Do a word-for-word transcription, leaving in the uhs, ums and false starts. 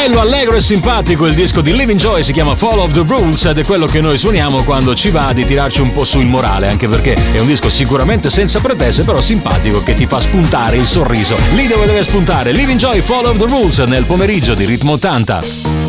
Bello, allegro e simpatico il disco di Living Joy, si chiama Fall of the Rules ed è quello che noi suoniamo quando ci va di tirarci un po' su il morale, anche perché è un disco sicuramente senza pretese, però simpatico, che ti fa spuntare il sorriso lì dove deve spuntare. Living Joy, Fall of the Rules nel pomeriggio di Ritmo ottanta.